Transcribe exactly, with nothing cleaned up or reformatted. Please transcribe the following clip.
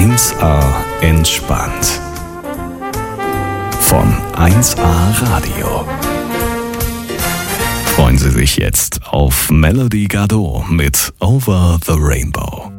eins A entspannt. Von eins A Radio. Freuen Sie sich jetzt auf Melody Gardot mit Over the Rainbow.